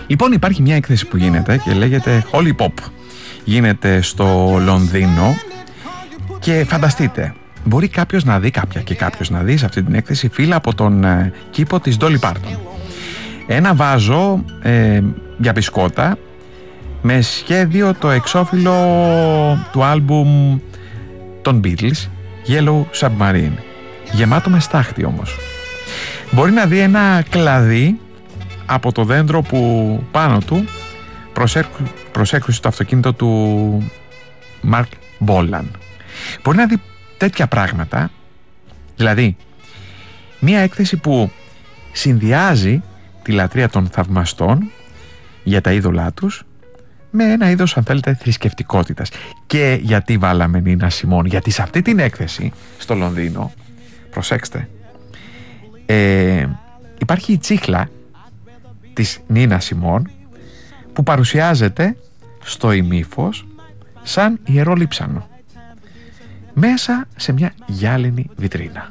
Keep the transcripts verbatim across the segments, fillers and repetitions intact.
Λοιπόν, υπάρχει μια έκθεση που γίνεται και λέγεται Holy Pop. Γίνεται στο Λονδίνο και φανταστείτε, μπορεί κάποιος να δει, κάποια και κάποιος να δει σε αυτή την έκθεση φύλλα από τον ε, κήπο της Dolly Parton. Ένα βάζο ε, για μπισκότα με σχέδιο το εξώφυλλο του άλμπουμ των Beatles, Yellow Submarine, γεμάτο με στάχτη όμως. Μπορεί να δει ένα κλαδί από το δέντρο που πάνω του προσέκρουσε το αυτοκίνητο του Mark Bolan. Μπορεί να δει τέτοια πράγματα, δηλαδή μία έκθεση που συνδυάζει τη λατρεία των θαυμαστών για τα είδωλά τους με ένα είδος, αν θέλετε, θρησκευτικότητας. Και γιατί βάλαμε Νίνα Σιμών? Γιατί σε αυτή την έκθεση στο Λονδίνο, προσέξτε, ε, υπάρχει η τσίχλα της Νίνα Σιμών που παρουσιάζεται στο ημίφος σαν ιερό λείψανο μέσα σε μια γυάλινη βιτρίνα.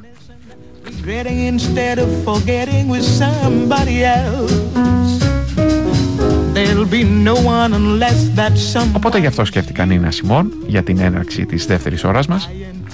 Οπότε γι' αυτό σκέφτηκα Νίνα Σιμών για την έναρξη της δεύτερης ώρας μας.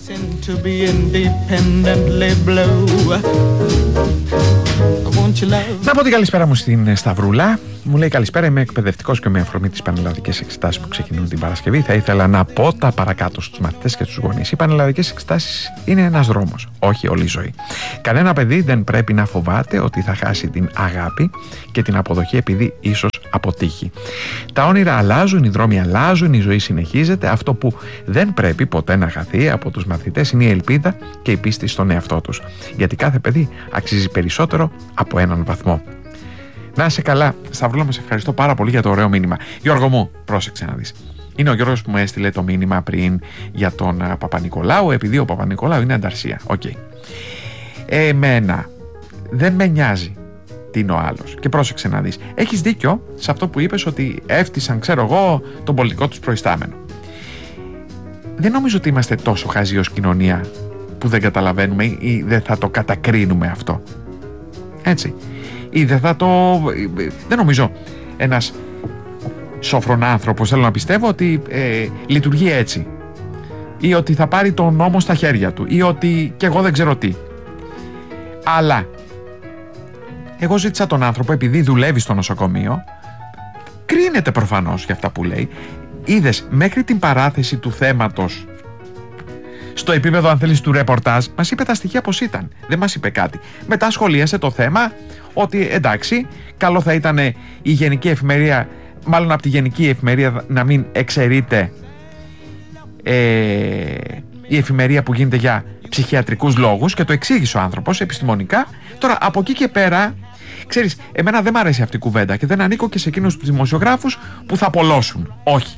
Να πω την καλησπέρα μου στην Σταυρούλα. Μου λέει καλησπέρα, είμαι εκπαιδευτικός και με αφορμή τις πανελλαδικές εξετάσεις που ξεκινούν την Παρασκευή. Θα ήθελα να πω τα παρακάτω στους μαθητές και στους γονείς. Οι πανελλαδικές εξετάσεις είναι ένας δρόμος, όχι όλη η ζωή. Κανένα παιδί δεν πρέπει να φοβάται ότι θα χάσει την αγάπη και την αποδοχή επειδή ίσως αποτύχει. Τα όνειρα αλλάζουν, οι δρόμοι αλλάζουν, η ζωή συνεχίζεται. Αυτό που δεν πρέπει ποτέ να χαθεί από τους μαθητές είναι η ελπίδα και η πίστη στον εαυτό τους. Γιατί κάθε παιδί αξίζει περισσότερο από έναν βαθμό. Να είσαι καλά, Σταυρούλα μου, σε ευχαριστώ πάρα πολύ για το ωραίο μήνυμα. Γιώργο μου, πρόσεξε να δεις. Είναι ο Γιώργος που μου έστειλε το μήνυμα πριν για τον Παπα-Νικολάου, επειδή ο Παπα-Νικολάου είναι ανταρσία. Οκ. Okay. Εμένα δεν με νοιάζει τι είναι ο άλλος. Και πρόσεξε να δεις. Έχεις δίκιο σε αυτό που είπες ότι έφτισαν, ξέρω εγώ, τον πολιτικό τους προϊστάμενο. Δεν νομίζω ότι είμαστε τόσο χαζοί ως κοινωνία που δεν καταλαβαίνουμε ή δεν θα το κατακρίνουμε αυτό. Έτσι. Ή δεν θα το... Δεν νομίζω ένας σόφρον άνθρωπος, θέλω να πιστεύω, ότι ε, λειτουργεί έτσι. Ή ότι θα πάρει τον νόμο στα χέρια του. Ή ότι και εγώ δεν ξέρω τι. Αλλά εγώ ζήτησα τον άνθρωπο, επειδή δουλεύει στο νοσοκομείο, κρίνεται προφανώς για αυτά που λέει. Είδες, μέχρι την παράθεση του θέματος, στο επίπεδο, αν θέλεις, του ρεπορτάζ, μας είπε τα στοιχεία πως ήταν. Δεν μας είπε κάτι. Μετά σχολίασε το θέμα ότι εντάξει, καλό θα ήταν η γενική εφημερία, μάλλον από τη γενική εφημερία να μην εξαιρείται ε, η εφημερία που γίνεται για ψυχιατρικούς λόγους, και το εξήγησε ο άνθρωπος επιστημονικά. Τώρα από εκεί και πέρα, ξέρεις, εμένα δεν μ' αρέσει αυτή η κουβέντα και δεν ανήκω και σε εκείνους τους δημοσιογράφους που θα απολώσουν. Όχι.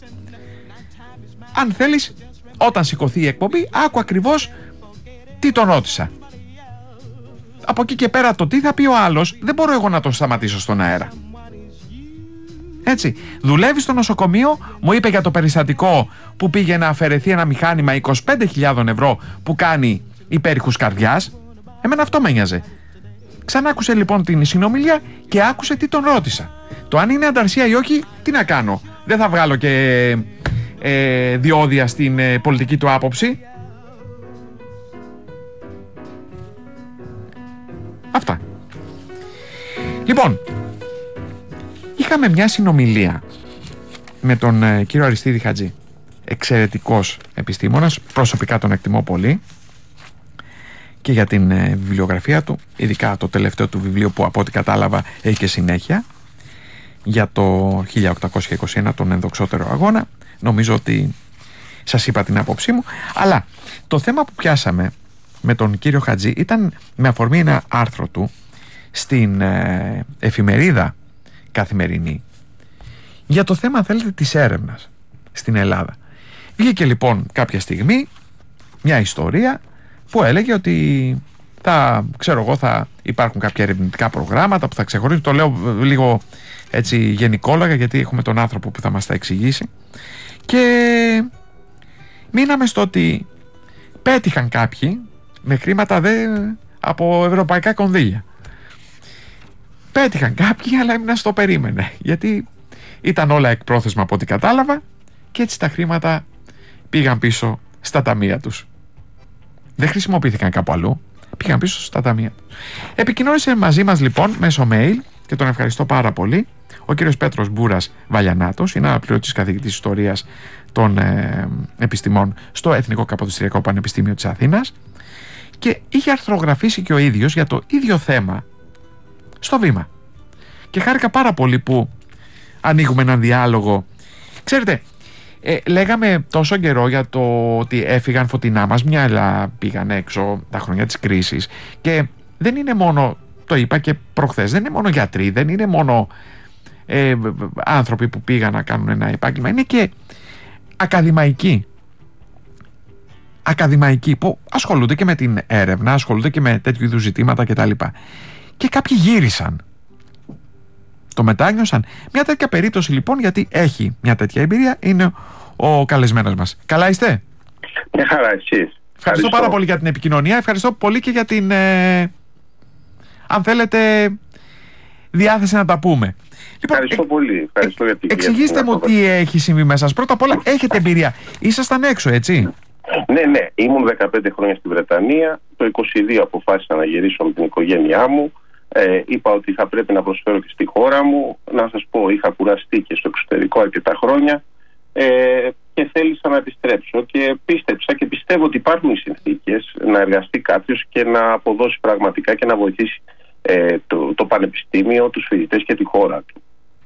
Αν θέλεις, όταν σηκωθεί η εκπομπή, άκου ακριβώς τι τον ρώτησα. Από εκεί και πέρα το τι θα πει ο άλλος δεν μπορώ εγώ να το σταματήσω στον αέρα. Έτσι, δουλεύει στο νοσοκομείο, μου είπε για το περιστατικό που πήγε να αφαιρεθεί ένα μηχάνημα είκοσι πέντε χιλιάδες ευρώ που κάνει υπέρηχους καρδιάς. Εμένα αυτό με νοιάζε. Ξανά άκουσε λοιπόν την συνομιλία και άκουσε τι τον ρώτησα. Το αν είναι ανταρσία ή όχι, τι να κάνω. Δεν θα βγάλω και ε, διόδια στην ε, πολιτική του άποψη. Αυτά. Λοιπόν, είχαμε μια συνομιλία με τον ε, κύριο Αριστίδη Χατζή. Εξαιρετικός επιστήμονας, προσωπικά τον εκτιμώ πολύ και για την ε, βιβλιογραφία του, ειδικά το τελευταίο του βιβλίο που από ό,τι κατάλαβα έχει και συνέχεια, για το χίλια οκτακόσια είκοσι ένα, τον ενδοξότερο αγώνα. Νομίζω ότι σας είπα την άποψή μου, αλλά το θέμα που πιάσαμε με τον κύριο Χατζή ήταν με αφορμή ένα άρθρο του στην ε, εφημερίδα Καθημερινή για το θέμα, θέλετε, της έρευνας στην Ελλάδα. Βγήκε λοιπόν κάποια στιγμή μια ιστορία που έλεγε ότι θα, ξέρω εγώ, θα υπάρχουν κάποια ερευνητικά προγράμματα που θα ξεχωρίζουν. Το λέω λίγο έτσι γενικόλογα, γιατί έχουμε τον άνθρωπο που θα μας τα εξηγήσει. Και μείναμε στο ότι πέτυχαν κάποιοι με χρήματα δε από ευρωπαϊκά κονδύλια. πέτυχαν κάποιοι, αλλά έμεινα στο περίμενε. Γιατί ήταν όλα εκπρόθεσμα από ό,τι κατάλαβα και έτσι τα χρήματα πήγαν πίσω στα ταμεία τους. Δεν χρησιμοποιήθηκαν κάπου αλλού, πήγαν πίσω στα ταμεία. Επικοινώνησε μαζί μας λοιπόν μέσω mail και τον ευχαριστώ πάρα πολύ ο κύριος Πέτρος Μπούρας Βαλιανάτος, είναι αναπληρωτής καθηγητής ιστορίας των ε, επιστημών στο Εθνικό Καποδιστριακό Πανεπιστήμιο της Αθήνας και είχε αρθρογραφήσει και ο ίδιος για το ίδιο θέμα στο Βήμα. Και χάρηκα πάρα πολύ που ανοίγουμε έναν διάλογο. Ξέρετε, ε, λέγαμε τόσο καιρό για το ότι έφυγαν φωτεινά μας μυαλά, πήγαν έξω τα χρόνια της κρίσης και δεν είναι μόνο, το είπα και προχθές, δεν είναι μόνο γιατροί, δεν είναι μόνο ε, άνθρωποι που πήγαν να κάνουν ένα επάγγελμα, είναι και ακαδημαϊκοί. Ακαδημαϊκοί που ασχολούνται και με την έρευνα, ασχολούνται και με τέτοιου είδους ζητήματα κτλ. Και κάποιοι γύρισαν. Το μετάνιωσαν. Μια τέτοια περίπτωση λοιπόν, γιατί έχει μια τέτοια εμπειρία, είναι ο καλεσμένος μας. Καλά είστε? Μια χαρά, εσείς. Ευχαριστώ, Ευχαριστώ πάρα πολύ για την επικοινωνία. Ευχαριστώ πολύ και για την, ε, αν θέλετε, διάθεση να τα πούμε. Λοιπόν, Ευχαριστώ ε, πολύ. Ευχαριστώ ε, για την εξηγήστε μου τι έχει συμβεί μέσα σας. Πρώτα απ' όλα, έχετε εμπειρία. Ήσασταν έξω, έτσι? Ναι, ναι. Ήμουν δεκαπέντε χρόνια στη Βρετανία. Το είκοσι δύο αποφάσισα να γυρίσω με την οικογένειά μου. Ε, είπα ότι θα πρέπει να προσφέρω και στη χώρα μου. Να σας πω, είχα κουραστεί και στο εξωτερικό αρκετά χρόνια ε, και θέλησα να επιστρέψω και πίστεψα και πιστεύω ότι υπάρχουν οι συνθήκες να εργαστεί κάποιος και να αποδώσει πραγματικά και να βοηθήσει ε, το, το πανεπιστήμιο, τους φοιτητές και τη χώρα του.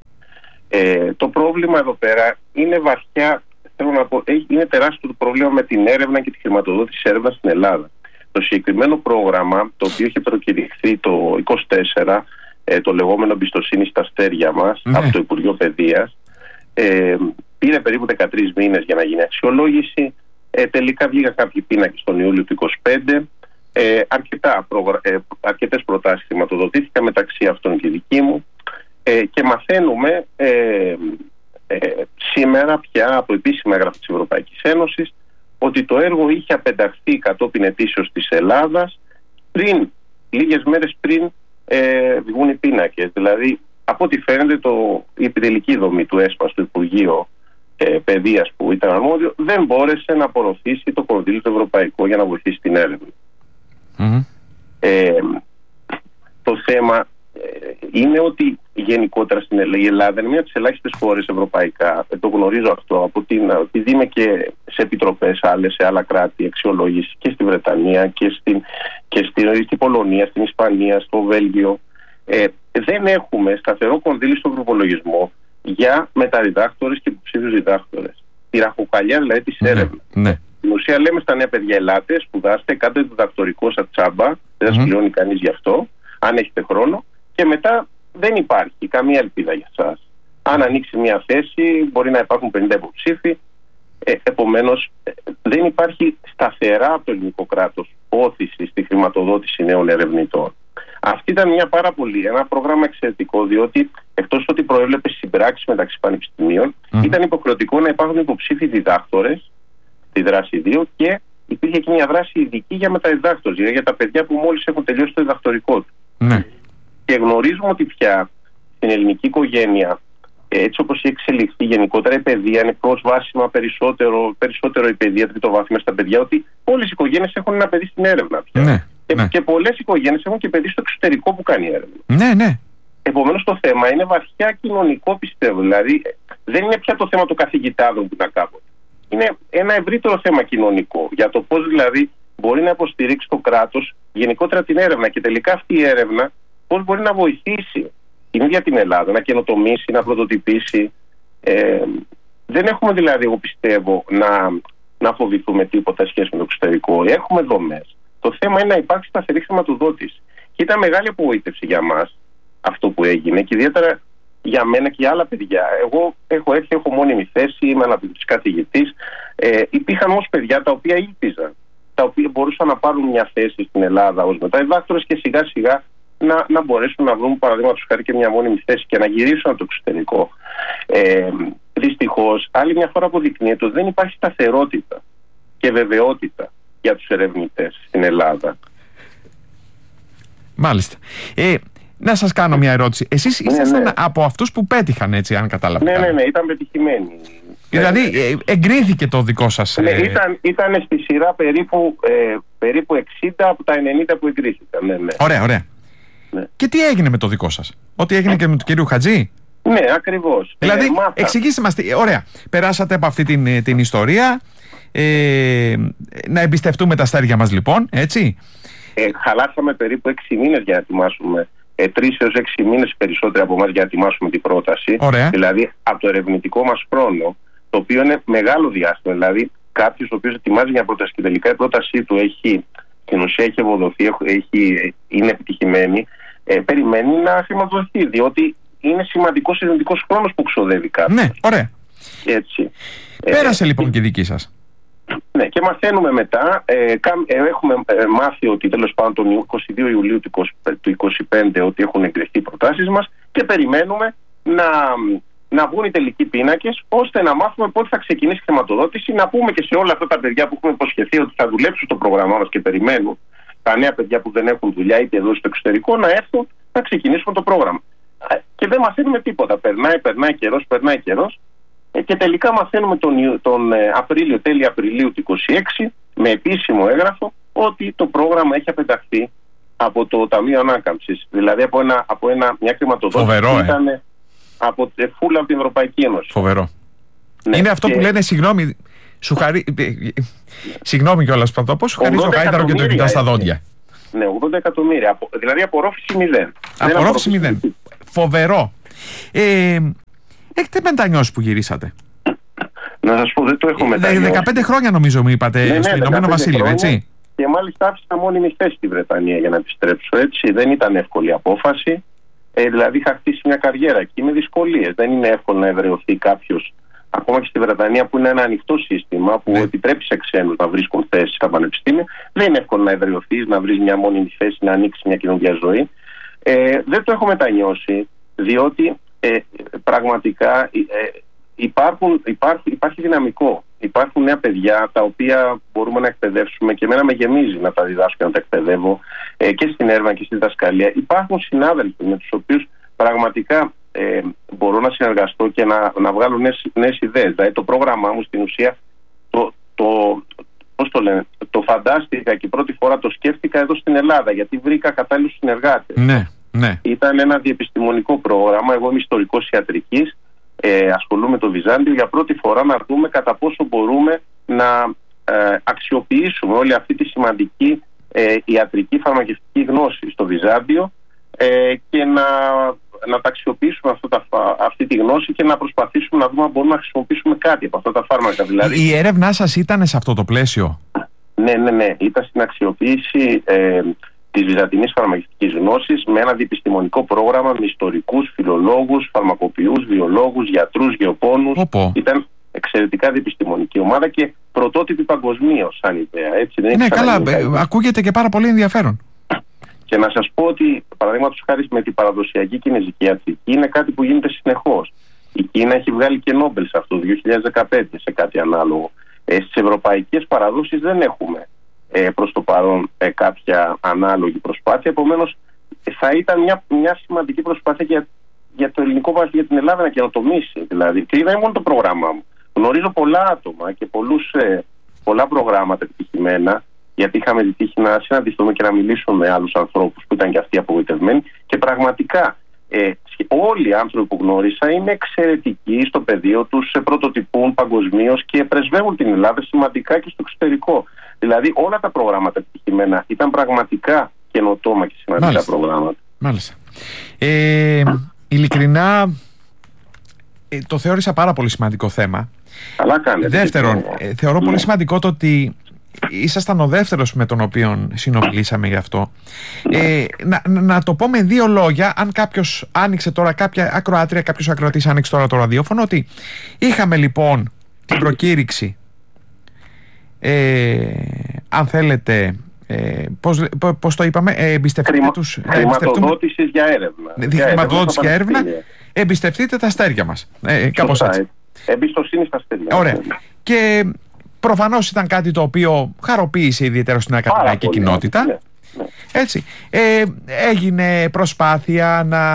Ε, το πρόβλημα εδώ πέρα είναι βαθιά, θέλω να πω, είναι τεράστιο το πρόβλημα με την έρευνα και τη χρηματοδότηση έρευνας στην Ελλάδα. Το συγκεκριμένο πρόγραμμα, το οποίο είχε προκηρυχθεί το είκοσι τέσσερα, ε, το λεγόμενο εμπιστοσύνη στα αστέρια μας, ναι, από το Υπουργείο Παιδείας, ε, πήρε περίπου δεκατρείς μήνες για να γίνει αξιολόγηση. Ε, τελικά βγήκαν κάποιοι πίνακες τον Ιούλιο του είκοσι πέντε. Ε, αρκετά προγρα... ε, αρκετές προτάσεις χρηματοδοτήθηκαν, μεταξύ αυτών και δική μου. Ε, και μαθαίνουμε ε, ε, σήμερα πια από επίσημα έγγραφα της Ευρωπαϊκής Ένωσης ότι το έργο είχε απενταχθεί κατόπιν αιτήσεως της Ελλάδας πριν, λίγες μέρες πριν ε, βγουν οι πίνακες. Δηλαδή, από ό,τι φαίνεται, το, η επιτελική δομή του ΕΣΠΑ στο Υπουργείο ε, Παιδείας που ήταν αρμόδιο δεν μπόρεσε να απορροφήσει το κονδύλι του ευρωπαϊκό για να βοηθήσει την έρευνα. Mm-hmm. Ε, το θέμα είναι ότι γενικότερα στην Ελλάδα είναι μια από τις ελάχιστες χώρες ευρωπαϊκά, το γνωρίζω αυτό, από την, επειδή είμαι και σε επιτροπές άλλες, σε άλλα κράτη αξιολόγηση και στη Βρετανία και στην, και στην, στην Πολωνία, στην Ισπανία, στο Βέλγιο, ε, δεν έχουμε σταθερό κονδύλι στον προπολογισμό για μεταδιδάκτορες και υποψήφιους διδάκτορες. Τη ραχοκαλιά δηλαδή της ναι, έρευνας. Ναι. Στην ουσία λέμε στα νέα παιδιά, ελάτε, σπουδάστε, κάντε διδακτορικό σαν τσάμπα, δεν σας πληρώνει κανείς γι' αυτό, αν έχετε χρόνο. Και μετά δεν υπάρχει καμία ελπίδα για εσάς. Αν ανοίξει μια θέση, μπορεί να υπάρχουν πενήντα υποψήφοι. Ε, επομένως, ε, δεν υπάρχει σταθερά από το ελληνικό κράτος όθηση στη χρηματοδότηση νέων ερευνητών. Αυτή ήταν μια πάρα πολύ, ένα πρόγραμμα εξαιρετικό, διότι εκτός ότι προέβλεπε συμπράξεις μεταξύ πανεπιστημίων, mm. ήταν υποχρεωτικό να υπάρχουν υποψήφοι διδάκτορες στη δράση δύο και υπήρχε και μια δράση ειδική για μεταδιδάκτορες, για τα παιδιά που μόλις έχουν τελειώσει το διδακτορικό του. Mm. Και γνωρίζουμε ότι πια στην ελληνική οικογένεια, έτσι όπως έχει εξελιχθεί γενικότερα η παιδεία, είναι προσβάσιμα περισσότερο, περισσότερο η παιδεία τριτοβάθμια στα παιδιά, ότι όλες οι οικογένειες έχουν ένα παιδί στην έρευνα πια. Ναι, και, ναι. και πολλές οικογένειες έχουν και παιδί στο εξωτερικό που κάνει έρευνα. Ναι, ναι. Επομένως το θέμα είναι βαθιά κοινωνικό, πιστεύω. Δηλαδή δεν είναι πια το θέμα του καθηγητάδων που ήταν κάποτε. Είναι ένα ευρύτερο θέμα κοινωνικό για το πώς δηλαδή μπορεί να υποστηρίξει το κράτος γενικότερα την έρευνα και τελικά αυτή η έρευνα πώς μπορεί να βοηθήσει την ίδια την Ελλάδα, να καινοτομήσει, να πρωτοτυπήσει. Ε, δεν έχουμε δηλαδή, εγώ πιστεύω, να, να φοβηθούμε τίποτα σχέση με το εξωτερικό. Έχουμε δομές. Το θέμα είναι να υπάρξει σταθερή χρηματοδότηση. Και ήταν μεγάλη απογοήτευση για μας αυτό που έγινε και ιδιαίτερα για μένα και για άλλα παιδιά. Εγώ έχω έρθει, έχω μόνιμη θέση, είμαι αναπληρωτής καθηγητής. Ε, υπήρχαν όμως παιδιά τα οποία ήλπιζαν, τα οποία μπορούσαν να πάρουν μια θέση στην Ελλάδα ως μεταδιδάκτορες και σιγά σιγά Να, να μπορέσουν να βρουν παραδείγματος χάρη και μια μόνιμη θέση και να γυρίσουν από το εξωτερικό. Ε, δυστυχώς, άλλη μια φορά αποδεικνύεται ότι δεν υπάρχει σταθερότητα και βεβαιότητα για τους ερευνητές στην Ελλάδα. Μάλιστα. Ε, Να σας κάνω μια ερώτηση. Εσείς Ναι, ήσασταν ναι. από αυτούς που πέτυχαν, έτσι, αν κατάλαβα. Ναι, ναι, ναι, ήταν πετυχημένοι. Δηλαδή Ναι, ναι. ε, εγκρίθηκε το δικό σας... Ναι, ε, ήταν, ήταν στη σειρά περίπου, ε, περίπου εξήντα από τα ενενήντα που εγκρίθηκαν. Ναι, ναι. Ωραία, ωραία. Ναι. Και τι έγινε με το δικό σας? Ό,τι έγινε και με τον κύριο Χατζή? Ναι, ακριβώς. Δηλαδή, Ε, μάθα. εξηγήστε μας, τι- ωραία, περάσατε από αυτή την, την ιστορία, ε, να εμπιστευτούμε τα αστέρια μας λοιπόν, έτσι. Ε, χαλάσαμε περίπου έξι μήνες για να ετοιμάσουμε, ε, τρεις έως έξι μήνες περισσότεροι από εμάς για να ετοιμάσουμε την πρόταση. Ωραία. Δηλαδή, από το ερευνητικό μας χρόνο, το οποίο είναι μεγάλο διάστημα. Δηλαδή, κάποιος ο οποίος ετοιμάζει μια πρόταση και τελικά η πρότασή του έχει, στην ουσία έχει ευοδοθεί, έχει, είναι επιτυχημένη, ε, περιμένει να χρηματοδοτηθεί, διότι είναι σημαντικός ερευνητικός χρόνος που ξοδεύει κάποιος. Ναι, ωραία. Έτσι. Πέρασε Ε, λοιπόν και η δική σας. Ναι, και μαθαίνουμε μετά, ε, κα, ε, έχουμε ε, μάθει ότι τέλος πάντων τον είκοσι δύο Ιουλίου του είκοσι, του είκοσι πέντε ότι έχουν εγκριθεί οι προτάσεις μας και περιμένουμε να, να βγουν οι τελικοί πίνακες ώστε να μάθουμε πότε θα ξεκινήσει η χρηματοδότηση, να πούμε και σε όλα αυτά τα παιδιά που έχουμε υποσχεθεί ότι θα δουλέψουν το πρόγραμμά μας και περιμένουν, τα νέα παιδιά που δεν έχουν δουλειά είτε εδώ στο εξωτερικό, να έρθουν να ξεκινήσουμε το πρόγραμμα. Και δεν μαθαίνουμε τίποτα. Περνάει, περνάει καιρός, περνάει καιρός. Και τελικά μαθαίνουμε τον, Ιου- τον ε, Απρίλιο, τέλη Απριλίου του είκοσι έξι, με επίσημο έγγραφο, ότι το πρόγραμμα έχει απενταχθεί από το Ταμείο Ανάκαμψης. Δηλαδή από, ένα, από ένα, μια χρηματοδότηση Φοβερό, που ε. ήταν από, ε, φούλα από την Ευρωπαϊκή Ένωση. Φοβερό. Ναι, Είναι αυτό και που λένε, συγγνώμη, σου χαρί... ε, ε, συγγνώμη κιόλας που θα το πω, σου χαρίζει ο ογδόντα Χάιδαρο και το εκατομμύρια, κοιτάς στα έτσι. δόντια. Ναι, ογδόντα εκατομμύρια. Απο, δηλαδή απορρόφηση μηδέν. Δεν Απορρόφηση μηδέν. τίποτα. Φοβερό. Ε, έχετε μετανιώσει που γυρίσατε? Να σας πω, δεν το έχω Δε- μετανιώσει. δεκαπέντε χρόνια νομίζω μου είπατε Ναι, ναι, στο Ηνωμένο δεκαπέντε Βασίλειο, χρόνια. έτσι. Και μάλιστα άφησα μόνιμη θέση στη Βρετανία για να επιστρέψω, έτσι. Δεν ήταν εύκολη απόφαση. Ε, δηλαδή είχα χτίσει μια καριέρα εκεί με δυσκολίες. Δεν είναι εύκολο να ευρεωθεί κάποιος, ακόμα και στη Βρετανία που είναι ένα ανοιχτό σύστημα που Ναι. επιτρέπει σε ξένους να βρίσκουν θέσεις στα πανεπιστήμια. Δεν είναι εύκολο να ευρεωθείς, να βρεις μια μόνιμη θέση, να ανοίξει μια καινούργια ζωή. Ε, δεν το έχω μετανιώσει, διότι ε, πραγματικά ε, υπάρχουν, υπάρχουν, υπάρχει δυναμικό. Υπάρχουν νέα παιδιά τα οποία μπορούμε να εκπαιδεύσουμε και εμένα με γεμίζει να τα διδάσκω και να τα εκπαιδεύω ε, και στην έρευνα και στη διδασκαλία. Υπάρχουν συνάδελφοι με τους οποίους πραγματικά ε, μπορώ να συνεργαστώ και να, να βγάλω νέες, νέες ιδέες. Δηλαδή το πρόγραμμά μου στην ουσία το, το, πώς το λένε, το φαντάστηκα και πρώτη φορά το σκέφτηκα εδώ στην Ελλάδα γιατί βρήκα κατάλληλους συνεργάτες. Ναι, ναι. Ήταν ένα διεπιστημονικό πρόγραμμα. Εγώ είμαι ιστορικός ιατρικής. Ε, ασχολούμαι με το Βυζάντιο για πρώτη φορά να δούμε κατά πόσο μπορούμε να ε, αξιοποιήσουμε όλη αυτή τη σημαντική ε, ιατρική φαρμακευτική γνώση στο Βυζάντιο ε, και να, να τα αξιοποιήσουμε αυτό τα, αυτή τη γνώση και να προσπαθήσουμε να δούμε αν μπορούμε να χρησιμοποιήσουμε κάτι από αυτά τα φάρμακα. Δηλαδή, Η έρευνά σας ήταν σε αυτό το πλαίσιο? ναι, ναι, ναι. Ήταν στην αξιοποίηση ε, της βυζαντινής φαρμακευτικής γνώσης με ένα διεπιστημονικό πρόγραμμα με ιστορικούς, φιλολόγους, φαρμακοποιούς, βιολόγους, γιατρούς, γεωπόνους. Οπό. Ήταν εξαιρετικά διεπιστημονική ομάδα και πρωτότυπη παγκοσμίως σαν ιδέα. Έτσι, δεν Ναι, έχει καλά, ξαναγίνει ε, κάτι. ακούγεται και πάρα πολύ ενδιαφέρον. Και να σας πω ότι, παραδείγματος χάρη με την παραδοσιακή κινέζικη ιατρική, είναι κάτι που γίνεται συνεχώς. Η Κίνα έχει βγάλει και Νόμπελ σε αυτό το δύο χιλιάδες δεκαπέντε σε κάτι ανάλογο. Ε, στις ευρωπαϊκές παραδόσεις δεν έχουμε ε, προς το παρόν ε, κάποια ανάλογη προσπάθεια. Επομένως, ε, θα ήταν μια, μια σημαντική προσπάθεια για, για το ελληνικό βάθος, για την Ελλάδα να καινοτομήσει. Δηλαδή, και δεν είναι μόνο το πρόγραμμά μου. Γνωρίζω πολλά άτομα και πολλούς, ε, πολλά προγράμματα επιτυχημένα, γιατί είχαμε τη τύχη να συναντηθούμε και να μιλήσουμε με άλλους ανθρώπους που ήταν και αυτοί απογοητευμένοι. Και πραγματικά ε, όλοι οι άνθρωποι που γνώρισα είναι εξαιρετικοί στο πεδίο τους, σε πρωτοτυπούν παγκοσμίως και πρεσβεύουν την Ελλάδα σημαντικά και στο εξωτερικό. Δηλαδή όλα τα προγράμματα επιτυχημένα ήταν πραγματικά καινοτόμα και σημαντικά Μάλιστα. προγράμματα. Μάλιστα. Ε, ειλικρινά, ε, το θεώρησα πάρα πολύ σημαντικό θέμα. Καλά κάνετε. Δεύτερον, ε, θεωρώ Ναι. πολύ σημαντικό το ότι ήσασταν ο δεύτερος με τον οποίο συνομιλήσαμε γι' αυτό. Ε, να, να, να το πω με δύο λόγια, αν κάποιος άνοιξε τώρα κάποια ακροάτρια, κάποιος ακροατής άνοιξε τώρα το ραδιόφωνο, ότι είχαμε λοιπόν την προκήρυξη, ε, αν θέλετε, ε, πώς, πώς το είπαμε, ε, εμπιστευτείτε Χρημα, τους... χρηματοδότησης για έρευνα. Δι- χρηματοδότηση για έρευνα, πανεπιστήμια. εμπιστευτείτε τα αστέρια μας. Ε, κάπως Σωστά, έτσι. ε. Εμπιστοσύνη στα αστέρια. Ωραία. Και προφανώς ήταν κάτι το οποίο χαροποίησε ιδιαίτερα στην ακαδημαϊκή πολύ, κοινότητα. ναι. ναι. Έτσι. Ε, έγινε προσπάθεια να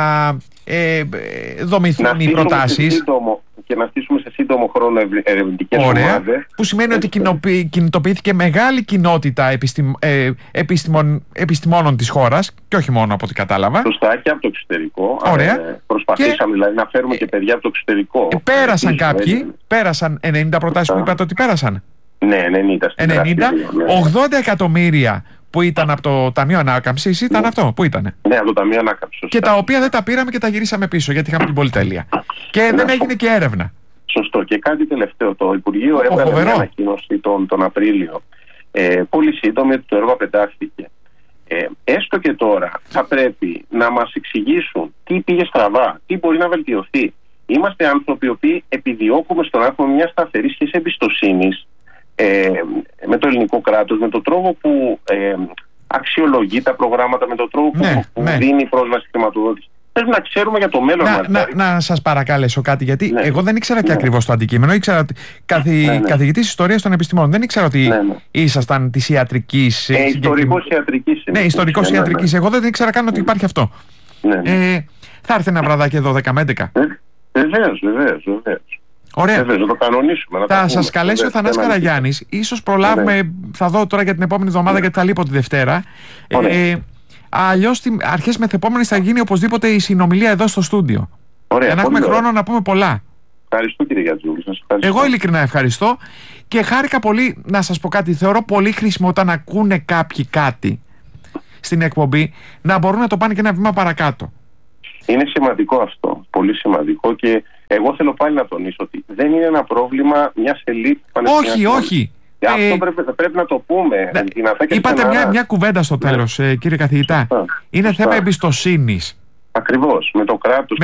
ε, δομηθούν οι προτάσεις. Και να στήσουμε σε σύντομο χρόνο ερευνητικές ομάδες. Που σημαίνει ότι κοινοποιη, κινητοποιήθηκε μεγάλη κοινότητα επιστημ, ε, επιστημον, επιστημόνων της χώρας και όχι μόνο από ό,τι κατάλαβα. Σωστά, και από το εξωτερικό. Ωραία. Ε, προσπαθήσαμε και, δηλαδή να φέρουμε και παιδιά από το εξωτερικό. Ε, πέρασαν κάποιοι, ε, πέρασαν ενενήντα προτάσεις που είπατε ότι πέρασαν. Ναι, ενενήντα. ενενήντα, ναι. ογδόντα εκατομμύρια που ήταν από το Ταμείο Ανάκαμψης ήταν ναι. αυτό. Πού ήτανε? Ναι, από το Ταμείο Ανάκαμψης. Και τα οποία δεν τα πήραμε και τα γυρίσαμε πίσω γιατί είχαμε την πολυτέλεια. Και ναι, δεν έγινε σωστό. Και έρευνα. Σωστό. Και κάτι τελευταίο. Το Υπουργείο έβγαλε μια ανακοίνωση τον, τον Απρίλιο. Ε, πολύ σύντομη, ότι το έργο απεντάχθηκε. Ε, έστω και τώρα θα πρέπει να μας εξηγήσουν τι πήγε στραβά, τι μπορεί να βελτιωθεί. Είμαστε άνθρωποι οι οποίοι επιδιώκουμε στο να έχουμε μια σταθερή σχέση εμπιστοσύνης Ε, με το ελληνικό κράτος, με τον τρόπο που ε, αξιολογεί τα προγράμματα, με τον τρόπο ναι, που ναι. δίνει πρόσβαση στη χρηματοδότηση. Πρέπει να ξέρουμε για το μέλλον να, μας. Να, να, να σας παρακαλέσω κάτι, γιατί ναι. εγώ δεν ήξερα και ναι. ακριβώς το αντικείμενο. Ήξερα ότι καθη, ναι, ναι. καθηγητής ιστορίας των επιστημών. Δεν ήξερα ότι ναι, ναι. ήσασταν της ιατρικής. Ε, ιστορικός ιατρικής. Ναι, ιστορικός ναι, ιατρικής. Ναι, ναι. Εγώ δεν ήξερα καν ότι υπάρχει αυτό. Ναι, ναι. Ε, θα έρθει ένα βραδάκι εδώ δέκα με έντεκα. Ε, βεβαίως, βεβαίως, βεβαίως. Ωραία. Βεβαίως, να το κανονίσουμε. Να θα σας καλέσει ο Θανάσης Καραγιάννης. Ίσως προλάβουμε, ναι. θα δω τώρα για την επόμενη εβδομάδα ναι. γιατί θα λείπω τη Δευτέρα. Ε, Αλλιώς αρχές μεθεπόμενης θα γίνει οπωσδήποτε η συνομιλία εδώ στο στούντιο. Ωραία, για να έχουμε ωραία. χρόνο να πούμε πολλά. Ευχαριστώ κύριε Γιατζούλη. Εγώ ειλικρινά ευχαριστώ και χάρηκα πολύ να σας πω κάτι. Θεωρώ πολύ χρήσιμο όταν ακούνε κάποιοι κάτι στην εκπομπή να μπορούν να το πάνε και ένα βήμα παρακάτω. Είναι σημαντικό αυτό. Πολύ σημαντικό και εγώ θέλω πάλι να τονίσω ότι δεν είναι ένα πρόβλημα μιας ελίτ. Όχι, όχι. Και αυτό ε, πρέπει, πρέπει να το πούμε. Ναι. Είπατε μια, μια κουβέντα στο τέλος, ναι. κύριε καθηγητά. Σωστά. Είναι Σωστά. θέμα εμπιστοσύνης. Ακριβώς. Με το κράτος.